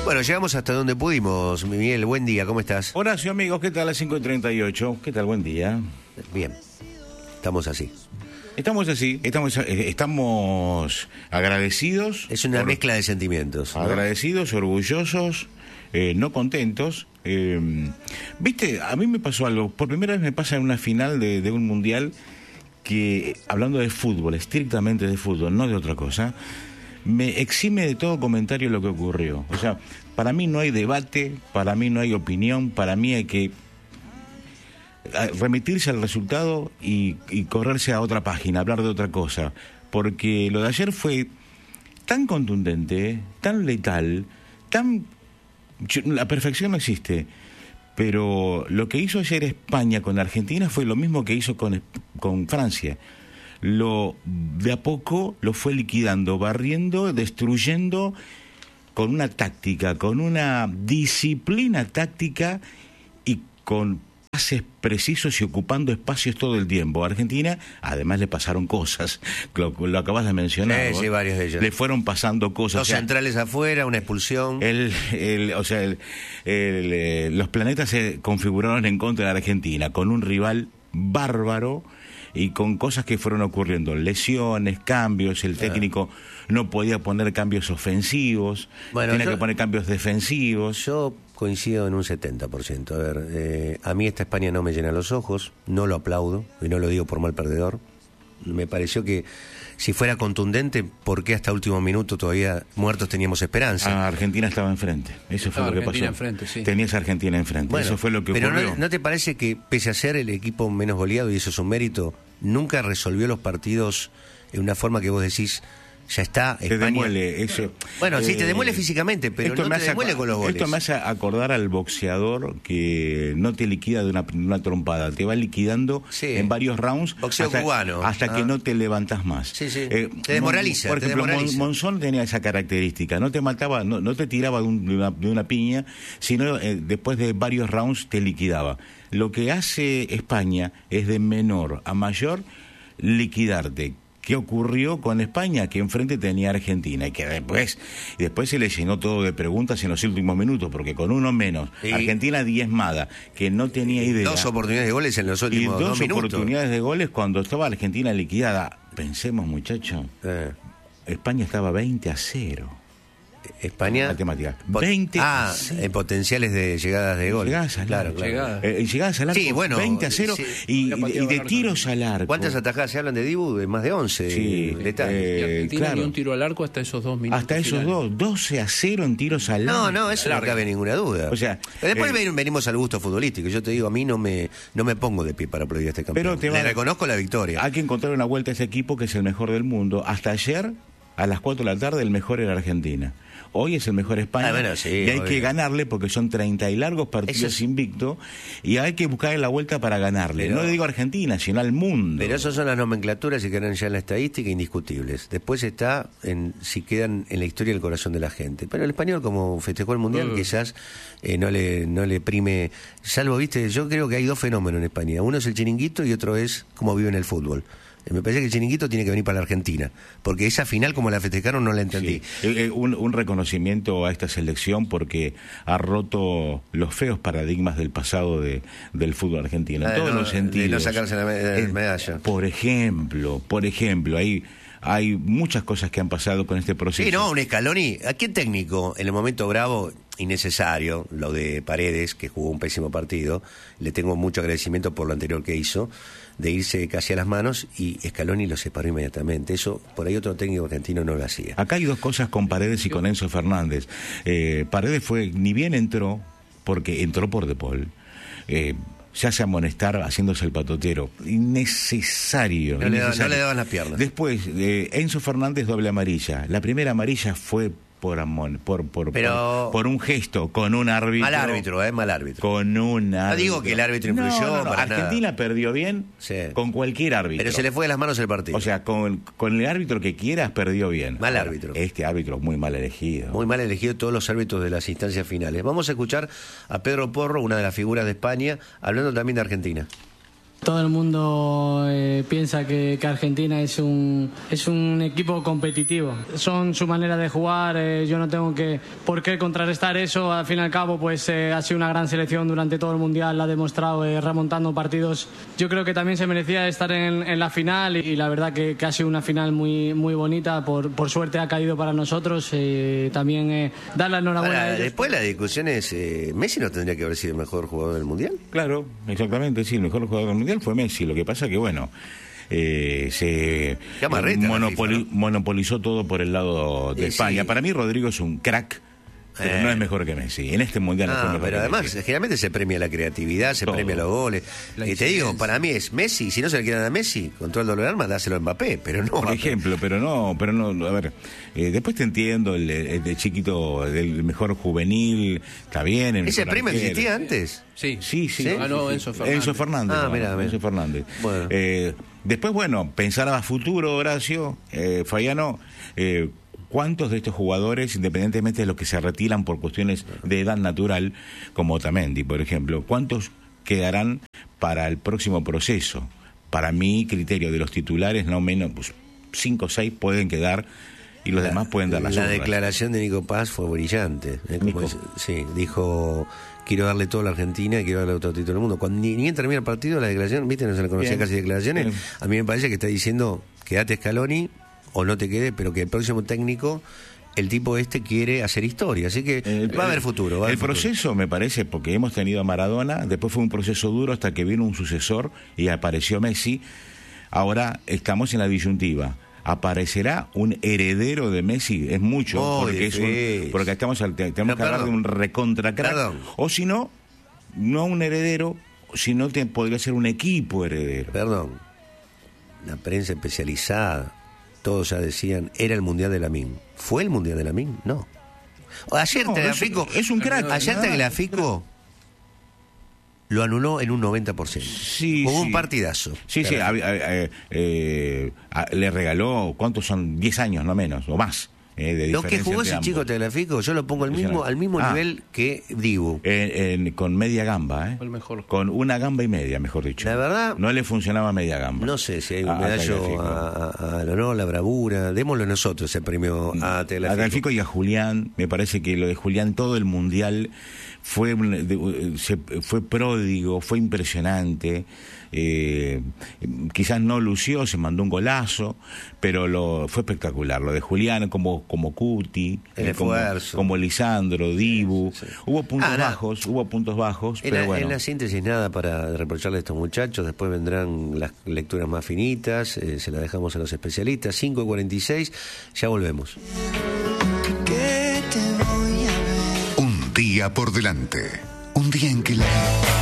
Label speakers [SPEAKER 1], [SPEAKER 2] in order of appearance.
[SPEAKER 1] Bueno, llegamos hasta donde pudimos. Miguel, buen día, ¿cómo estás?
[SPEAKER 2] Horacio, amigos, ¿qué tal? A las 5:38. ¿Qué tal? Buen día.
[SPEAKER 1] Bien, estamos así.
[SPEAKER 2] Estamos así, estamos agradecidos.
[SPEAKER 1] Es una mezcla de sentimientos, ¿no?
[SPEAKER 2] Agradecidos, orgullosos, no contentos. Viste, a mí me pasó algo. Por primera vez me pasa en una final de un mundial que, hablando de fútbol, estrictamente de fútbol, no de otra cosa, me exime de todo comentario lo que ocurrió. O sea, para mí no hay debate, para mí no hay opinión, para mí hay que remitirse al resultado y correrse a otra página, hablar de otra cosa. Porque lo de ayer fue tan contundente, tan letal, la perfección no existe, pero lo que hizo ayer España con Argentina fue lo mismo que hizo con Francia. De a poco lo fue liquidando, barriendo, destruyendo, con una táctica, con una disciplina táctica y con pases precisos y ocupando espacios todo el tiempo. A Argentina, además, le pasaron cosas, lo acabas de mencionar.
[SPEAKER 1] Sí, varios de ellos.
[SPEAKER 2] Le fueron pasando cosas.
[SPEAKER 1] Dos centrales afuera, una expulsión.
[SPEAKER 2] Los planetas se configuraron en contra de Argentina, con un rival bárbaro y con cosas que fueron ocurriendo, lesiones, cambios, el técnico no podía poner cambios ofensivos, tenía que poner cambios defensivos.
[SPEAKER 1] Yo coincido en un 70%. A ver, a mí esta España no me llena los ojos, no lo aplaudo, y no lo digo por mal perdedor. Me pareció que si fuera contundente, ¿por qué hasta último minuto todavía muertos teníamos esperanza?
[SPEAKER 2] Argentina estaba enfrente, eso fue lo que pasó.
[SPEAKER 3] Enfrente, sí.
[SPEAKER 2] Tenías a Argentina enfrente, bueno, eso fue lo que ocurrió.
[SPEAKER 1] Pero ¿no te parece que, pese a ser el equipo menos goleado, y eso es un mérito, nunca resolvió los partidos en una forma que vos decís, ya está, España...
[SPEAKER 2] Te demuele eso.
[SPEAKER 1] Bueno, sí, te demuele físicamente, pero no te demuele con los goles.
[SPEAKER 2] Esto me hace acordar al boxeador que no te liquida de una trompada, te va liquidando en varios rounds.
[SPEAKER 1] Boxeo cubano.
[SPEAKER 2] Hasta que no te levantas más.
[SPEAKER 1] Sí, sí. Te desmoraliza.
[SPEAKER 2] Por ejemplo, Monzón tenía esa característica, no te mataba, no te tiraba de una piña, sino después de varios rounds te liquidaba. Lo que hace España es de menor a mayor liquidarte. ¿Qué ocurrió con España? Que enfrente tenía Argentina y que después se le llenó todo de preguntas en los últimos minutos, porque con uno menos, Argentina diezmada, que no tenía idea.
[SPEAKER 1] Dos oportunidades de goles en los últimos 2 minutos.
[SPEAKER 2] Y dos oportunidades de goles cuando estaba Argentina liquidada. Pensemos, muchachos, España estaba 20-0.
[SPEAKER 1] España...
[SPEAKER 2] Matemática. 20-0.
[SPEAKER 1] En potenciales de llegadas de gol.
[SPEAKER 2] Llegadas al arco. Llegadas al arco.
[SPEAKER 1] Sí, bueno.
[SPEAKER 2] 20-0 y de tiros al arco.
[SPEAKER 1] ¿Cuántas atajadas se hablan de Dibu? De más de 11.
[SPEAKER 2] Sí.
[SPEAKER 3] Argentina dio un tiro al arco hasta esos 2 minutos.
[SPEAKER 2] Hasta esos dos. 12-0 en tiros al arco.
[SPEAKER 1] No, eso no cabe ninguna duda.
[SPEAKER 2] O sea,
[SPEAKER 1] después venimos al gusto futbolístico. Yo te digo, a mí no me pongo de pie para aplaudir a este campeón. Le reconozco la victoria.
[SPEAKER 2] Hay que encontrar una vuelta a ese equipo que es el mejor del mundo. Hasta ayer, a las 4 de la tarde, el mejor era Argentina. Hoy es el mejor España y hay que ganarle porque son 30 y largos partidos invicto y hay que buscar la vuelta para ganarle. No le digo a Argentina, sino al mundo.
[SPEAKER 1] Pero esas son las nomenclaturas y quedan ya en la estadística indiscutibles. Después está si quedan en la historia del corazón de la gente. Pero el español, como festejó el Mundial, quizás no le prime... Salvo, viste, yo creo que hay dos fenómenos en España. Uno es el chiringuito y otro es cómo vive en el fútbol. Me parece que el chiringuito tiene que venir para la Argentina, porque esa final, como la festejaron, no la entendí.
[SPEAKER 2] Sí. Un reconocimiento a esta selección porque ha roto los feos paradigmas del pasado del fútbol argentino, en todos los sentidos.
[SPEAKER 1] De no sacarse la medalla.
[SPEAKER 2] Por ejemplo, hay muchas cosas que han pasado con este proceso.
[SPEAKER 1] Sí, no, un Scaloni, ¿a qué técnico en el momento bravo, innecesario, lo de Paredes, que jugó un pésimo partido, le tengo mucho agradecimiento por lo anterior que hizo, de irse casi a las manos, y Scaloni lo separó inmediatamente? Eso, por ahí otro técnico argentino no lo hacía.
[SPEAKER 2] Acá hay dos cosas con Paredes y con Enzo Fernández. Paredes ni bien entró, porque entró por De Paul, se hace amonestar haciéndose el patotero. Innecesario.
[SPEAKER 1] No le daban las piernas.
[SPEAKER 2] Después, Enzo Fernández, doble amarilla. La primera amarilla fue por un gesto con un árbitro.
[SPEAKER 1] Mal árbitro.
[SPEAKER 2] Con un árbitro.
[SPEAKER 1] No digo que el árbitro influyó.
[SPEAKER 2] No, Argentina perdió bien con cualquier árbitro.
[SPEAKER 1] Pero se le fue de las manos el partido.
[SPEAKER 2] O sea, con el árbitro que quieras, perdió bien.
[SPEAKER 1] Mal árbitro.
[SPEAKER 2] Este árbitro muy mal elegido.
[SPEAKER 1] Muy mal elegido todos los árbitros de las instancias finales. Vamos a escuchar a Pedro Porro, una de las figuras de España, hablando también de Argentina.
[SPEAKER 4] Todo el mundo piensa que Argentina es un equipo competitivo. Son su manera de jugar, yo no tengo por qué contrarrestar eso. Al fin y al cabo, pues ha sido una gran selección durante todo el Mundial, la ha demostrado remontando partidos. Yo creo que también se merecía estar en la final y la verdad que ha sido una final muy, muy bonita. Por suerte ha caído para nosotros. También dar la enhorabuena a ellos.
[SPEAKER 1] Después la discusión es, ¿Messi no tendría que haber sido el mejor jugador del Mundial?
[SPEAKER 2] Claro, exactamente, sí, el mejor jugador del Mundial fue Messi. Lo que pasa que, bueno, se monopolizó todo por el lado de España. Sí. Para mí Rodrigo es un crack, pero no es mejor que Messi. En este Mundial no fue mejor.
[SPEAKER 1] Pero además, generalmente se premia la creatividad, se premia los goles. Y te digo, para mí es Messi. Si no se le quieren a Messi, con todo el dolor de alma, dáselo a Mbappé, pero no.
[SPEAKER 2] Por ejemplo, pero no, a ver, después te entiendo, el de chiquito, el mejor juvenil, está bien.
[SPEAKER 1] ¿Ese premio existía antes?
[SPEAKER 3] Sí.
[SPEAKER 2] No, Enzo Fernández.
[SPEAKER 1] Mira.
[SPEAKER 2] Enzo Fernández.
[SPEAKER 1] Bueno.
[SPEAKER 2] Después, bueno, pensar a futuro, Horacio, Fabiano, ¿cuántos de estos jugadores, independientemente de los que se retiran por cuestiones de edad natural, como Otamendi, por ejemplo, cuántos quedarán para el próximo proceso? Para mi criterio de los titulares, no menos, pues 5 o 6 pueden quedar y los demás pueden dar las
[SPEAKER 1] La
[SPEAKER 2] otras.
[SPEAKER 1] declaración de Nico Paz fue brillante. Sí, dijo: quiero darle todo a la Argentina y quiero darle otro título del mundo. Cuando ni termina el partido, la declaración, ¿viste? No se le conocía casi declaraciones. Bien. A mí me parece que está diciendo: quédate Scaloni o no te quede, pero que el próximo técnico, el tipo quiere hacer historia, así que va a haber futuro.
[SPEAKER 2] El proceso, me parece, porque hemos tenido a Maradona, después fue un proceso duro hasta que vino un sucesor y apareció Messi. Ahora estamos en la disyuntiva. ¿Aparecerá un heredero de Messi? Es mucho, porque tenemos que hablar de un recontra crack. O si no, no un heredero, sino podría ser un equipo heredero.
[SPEAKER 1] Perdón, la prensa especializada, todos ya decían, era el Mundial de Lamine. ¿Fue el Mundial de Lamine? No. Ayer Tagliafico
[SPEAKER 2] es un crack.
[SPEAKER 1] Ayer Tagliafico lo anuló en un 90%.
[SPEAKER 2] Sí,
[SPEAKER 1] Hubo un partidazo.
[SPEAKER 2] Sí, le regaló, ¿cuántos son? 10 años, no menos, o más.
[SPEAKER 1] Lo que jugó ese chico Tagliafico, yo lo pongo al mismo nivel que Dibu.
[SPEAKER 2] Con media gamba,
[SPEAKER 3] El mejor.
[SPEAKER 2] Con una gamba y media, mejor dicho.
[SPEAKER 1] La verdad,
[SPEAKER 2] no le funcionaba media gamba.
[SPEAKER 1] No sé si hay un medallo al honor, la bravura. Démoslo nosotros ese premio a Tagliafico.
[SPEAKER 2] A Tagliafico y a Julián. Me parece que lo de Julián, todo el Mundial fue pródigo, fue impresionante. Quizás no lució, se mandó un golazo, pero fue espectacular. Lo de Julián, como Cuti, como Lisandro, Dibu. Sí. Hubo puntos bajos, pero bueno.
[SPEAKER 1] En la síntesis, nada para reprocharle a estos muchachos. Después vendrán las lecturas más finitas, se las dejamos a los especialistas. 5:46, ya volvemos.
[SPEAKER 5] Un día por delante, un día en que la